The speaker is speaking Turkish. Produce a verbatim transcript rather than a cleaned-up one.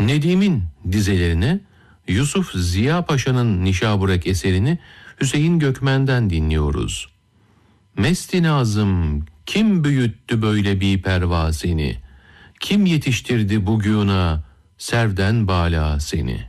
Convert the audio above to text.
Nedim'in dizelerine, Yusuf Ziya Paşa'nın Nişaburek eserini Hüseyin Gökmen'den dinliyoruz. Mest-i Nazım, kim büyüttü böyle bir perva seni? Kim yetiştirdi bugüna servden bala seni?